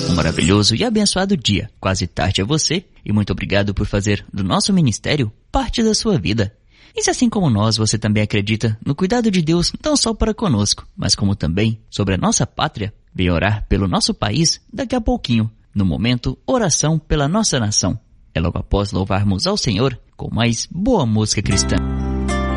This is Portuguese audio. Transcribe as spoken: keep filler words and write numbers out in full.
Um maravilhoso e abençoado dia. Quase tarde a você e muito obrigado por fazer do nosso ministério parte da sua vida. E se assim como nós, você também acredita no cuidado de Deus não só para conosco, mas como também sobre a nossa pátria, venha orar pelo nosso país daqui a pouquinho, no momento Oração pela Nossa Nação. É logo após louvarmos ao Senhor com mais boa música cristã.